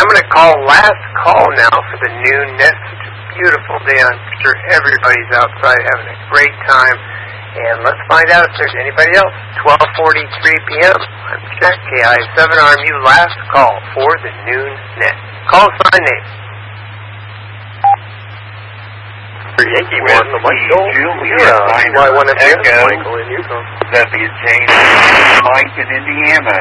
I'm going to call last call now for the noon net. Such a beautiful day. I'm sure everybody's outside having a great time. And let's find out if there's anybody else. 12:43 p.m. I'm Jack, KI7RMU, last call for the noon net. Call sign name. Yankee 1, the Michael. Y1 Echo. Michael in Yukon. Zebby Jane, Mike in Indiana.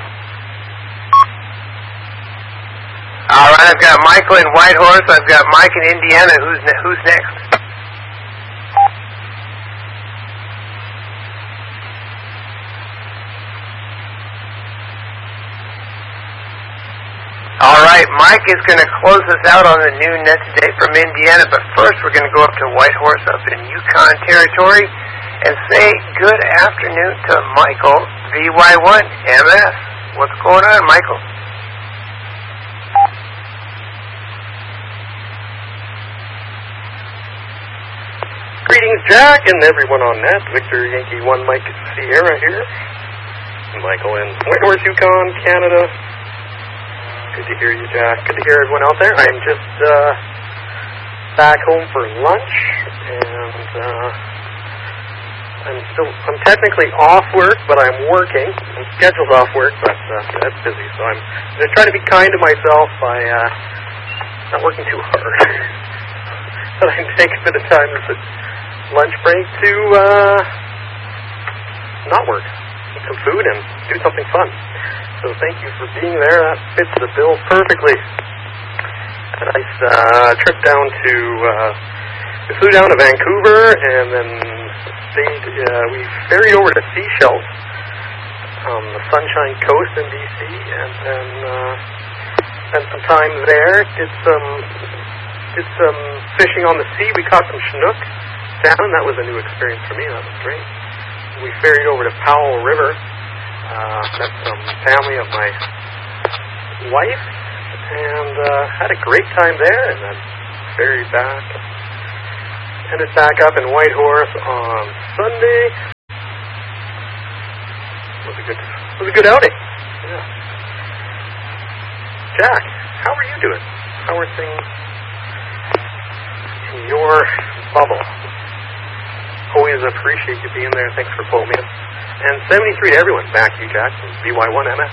All right, I've got Michael in Whitehorse. I've got Mike in Indiana. Who's next? All right, Mike is going to close us out on the noon net today from Indiana, but first we're going to go up to Whitehorse up in Yukon Territory and say good afternoon to Michael, VY1MS. What's going on, Michael? Greetings, Jack, and everyone on net. Victor Yankee 1 Mike Sierra here. Michael in Whitehorse, Yukon, Canada. Good to hear you, Jack. Good to hear everyone out there. I'm just back home for lunch, and I'm technically off work, but I'm working. I'm scheduled off work, but that's busy. So I'm going to try to be kind to myself by not working too hard. But I take a bit of time at the lunch break to not work, eat some food, and do something fun. So thank you for being there. That fits the bill perfectly. A nice trip down to, we flew down to Vancouver and then stayed, we ferried over to Seychelles on the Sunshine Coast in BC, and then spent some time there, did some fishing on the sea. We caught some Chinook salmon. That was a new experience for me. That was great. We ferried over to Powell River. Met some family of my wife, and had a great time there, and then ferried back. Ended back up in Whitehorse on Sunday. It was a good outing. Yeah. Jack, how are you doing? How are things in your bubble? Always appreciate you being there. Thanks for pulling me in. And 73 to everyone. Back to you, Jack, from VY1MS.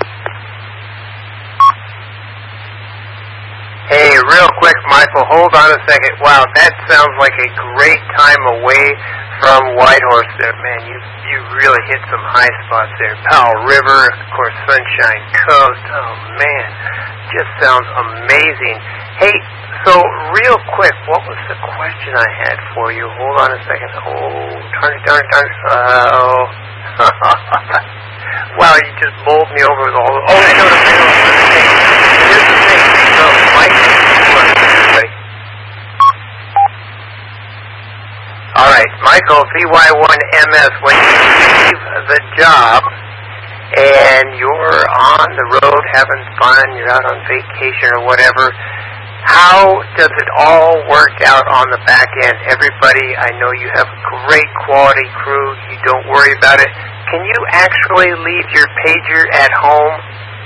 Hey, real quick, Michael, hold on a second. Wow, that sounds like a great time away from Whitehorse there, man. You really hit some high spots there. Powell River, of course, Sunshine Coast. Oh, man, just sounds amazing. Hey, so real quick, what was the question I had for you? Hold on a second. Oh, darn it. Oh. Wow, you just bowled me over with all the... Oh, I know the thing. Here's the thing. So, Mike, everybody. All right, Michael, VY1MS, when you leave the job and you're on the road having fun, you're out on vacation or whatever, how does it all work out on the back end? Everybody, I know you have a great quality crew. You don't worry about it. Can you actually leave your pager at home?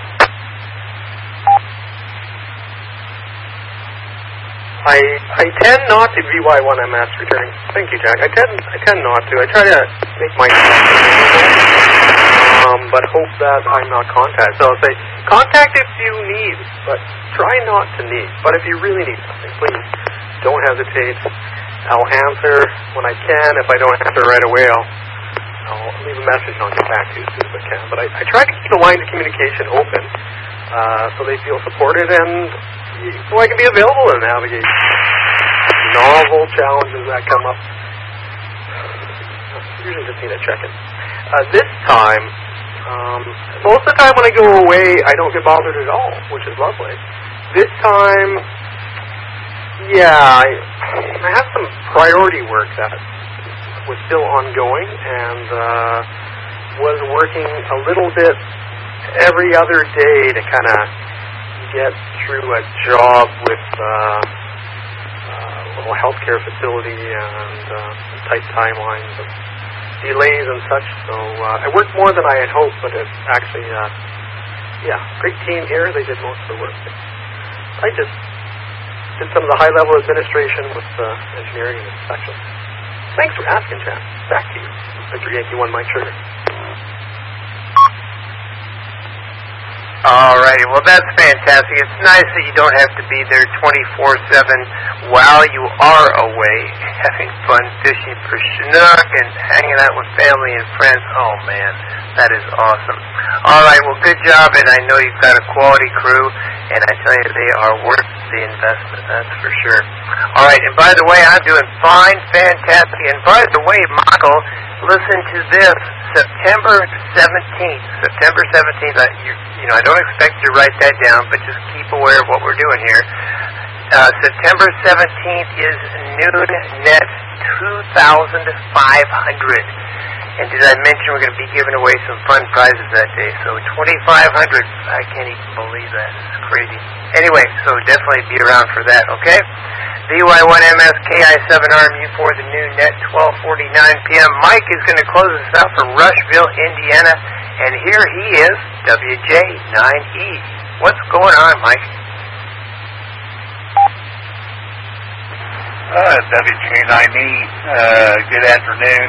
I tend not to VY1MS returning. Thank you, Jack. I tend not to. I try to make myself available, but hope that I'm not contacted. So I'll say, contact if you need, but try not to need. But if you really need something, please don't hesitate. I'll answer when I can. If I don't answer right away, I'll leave a message and I'll get back to you as soon as I can. But I try to keep the lines of communication open so they feel supported and so I can be available to navigate novel challenges that come up. Usually just need a check-in. This time, most of the time when I go away, I don't get bothered at all, which is lovely. This time, yeah, I have some priority work that was still ongoing and was working a little bit every other day to kind of get through a job with a little healthcare facility and tight timelines and delays and such. So I worked more than I had hoped, but it actually, great team here. They did most of the work. I just did some of the high-level administration with engineering and inspection. Thanks for asking, Chad. Back to you, Mr. Yankee 1 Mike Sugar. Alrighty, well that's fantastic. It's nice that you don't have to be there 24/7 while you are away, having fun fishing for Chinook and hanging out with family and friends. Oh man, that is awesome. Alright, well good job, and I know you've got a quality crew, and I tell you they are worth the investment, that's for sure. Alright, and by the way, I'm doing fine, fantastic, and by the way, Michael, listen to this. September 17th, I don't expect you to write that down, but just keep aware of what we're doing here. September 17th is Noon Net 2,500. And did I mention we're going to be giving away some fun prizes that day? So 2,500, I can't even believe that. It's crazy. Anyway, so definitely be around for that, okay? VY1MS KI7RMU for the Noon Net 12:49 p.m. Mike is going to close us out for Rushville, Indiana. And here he is, WJ9E. What's going on, Mike? WJ9E, good afternoon.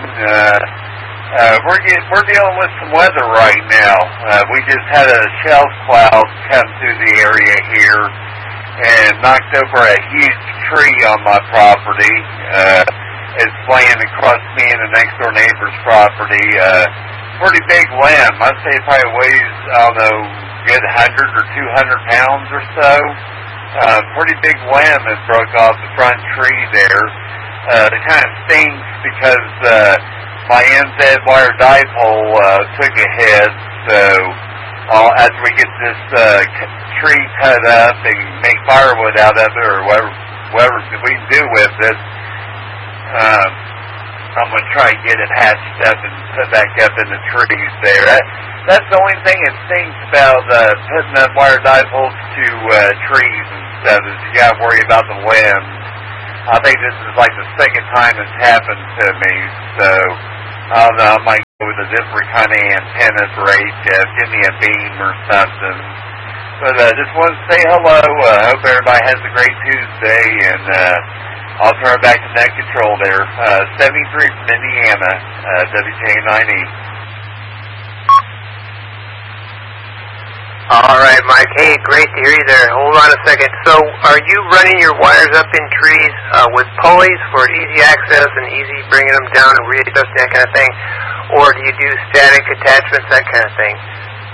We're dealing with some weather right now. We just had a shelf cloud come through the area here and knocked over a huge tree on my property. It's laying across me and the next door neighbor's property. Pretty big limb. I'd say it probably weighs, I don't know, good 100 or 200 pounds or so. Pretty big limb that broke off the front tree there. It kind of stings because my NZ wire dipole took a hit, so after we get this tree cut up and make firewood out of it or whatever we can do with it, I'm going to try and get it hatched up and put back up in the trees there. That's the only thing that stings about putting up wire dipoles to trees and stuff is you got to worry about the limbs. I think this is like the second time it's happened to me, so I don't know, I might go with a different kind of antenna break, give me a beam or something. But just want to say hello. Hope everybody has a great Tuesday, and I'll turn it back to net control there. 73 from Indiana, WJ9E. All right, Mike. Hey, great to hear you there. Hold on a second. So are you running your wires up in trees with pulleys for easy access and easy bringing them down and readjusting, that kind of thing? Or do you do static attachments, that kind of thing?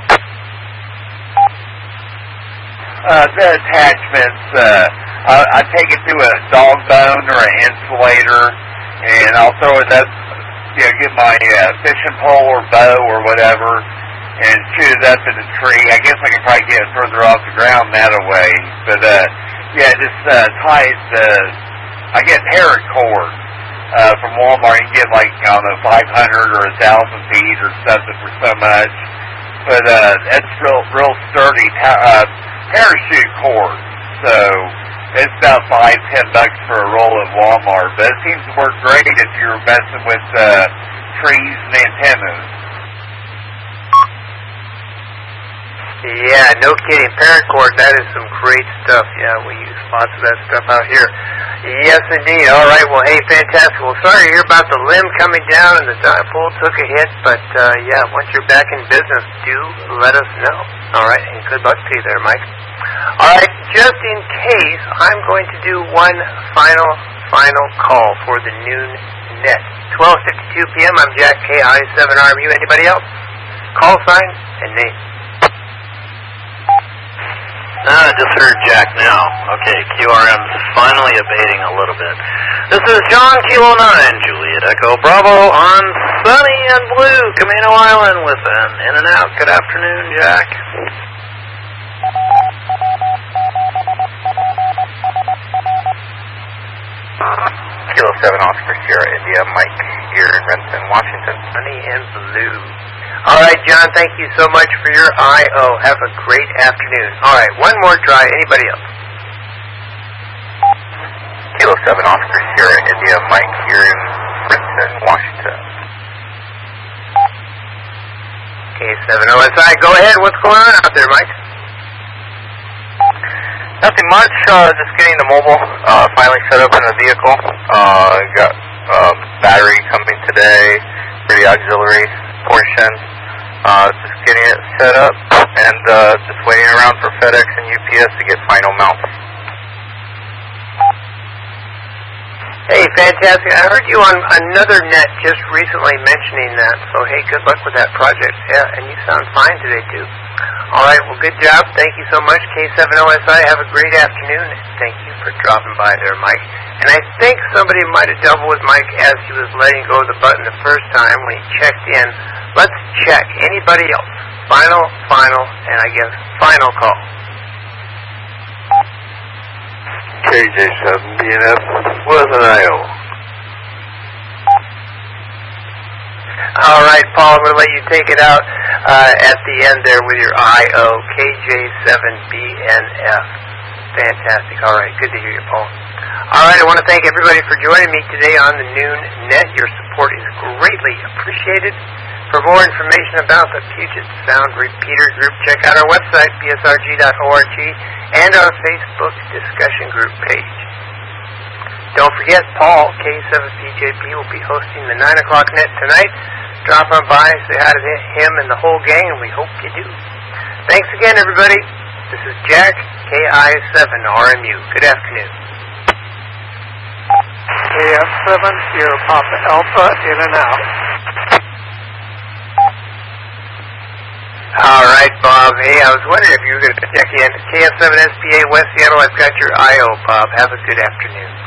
The attachments, I take it through a dog bone or an insulator, and I'll throw it up, get my fishing pole or bow or whatever, and shoot it up in the tree. I guess I can probably get it further off the ground that way. But, just ties I get paracord from Walmart. You can get like, I don't know, 500 or 1,000 feet or something for so much. But that's real sturdy parachute cord. So it's about $5-10 for a roll at Walmart. But it seems to work great if you're messing with trees and antennas. Yeah, no kidding. Paracord, that is some great stuff. Yeah, we use lots of that stuff out here. Yes, indeed. All right, well, hey, fantastic. Well, sorry to hear about the limb coming down and the dipole took a hit, but, once you're back in business, do let us know. All right, and good luck to you there, Mike. All right, just in case, I'm going to do one final call for the Noon Net. 12:52 p.m., I'm Jack KI7RMU. Anybody else? Call sign and name. I just heard Jack now. Okay, QRM's finally abating a little bit. This is John Kilo 9, Juliet Echo Bravo on sunny and blue Camino Island with an in and out. Good afternoon, Jack. Kilo 7 Oscar Sierra India, Mike here in Renton, Washington. Sunny and blue. All right, John, thank you so much for your I.O. Have a great afternoon. All right, one more try. Anybody else? Kilo 7 Oscar Sierra India, Mike here in Renton, Washington. Okay, 7 OSI, go ahead. What's going on out there, Mike? Nothing much, just getting the mobile finally set up in the vehicle. Got battery coming today for the auxiliary portion. Just getting it set up and just waiting around for FedEx and UPS to get final mounts. Hey, fantastic. I heard you on another net just recently mentioning that, so hey, good luck with that project. Yeah, and you sound fine today, too. All right, well, good job. Thank you so much, K7OSI. Have a great afternoon. Thank you for dropping by there, Mike. And I think somebody might have doubled with Mike as he was letting go of the button the first time when he checked in. Let's check. Anybody else? Final, and I guess final call. KJ7BNF with an IO. All right, Paul, I'm going to let you take it out at the end there with your IO, KJ7BNF. Fantastic. All right, good to hear you, Paul. All right, I want to thank everybody for joining me today on the Noon Net. Your support is greatly appreciated. For more information about the Puget Sound Repeater Group, check out our website, psrg.org, and our Facebook discussion group page. Don't forget, Paul, K7PJP, will be hosting the 9 o'clock net tonight. Drop on by, say hi to him and the whole gang, and we hope you do. Thanks again, everybody. This is Jack, KI7RMU. Good afternoon. KF7, Sierra Papa Alpha, in and out. All right, Bob. Hey, I was wondering if you were going to check in. KF7SPA West Seattle, I've got your IO, Bob. Have a good afternoon.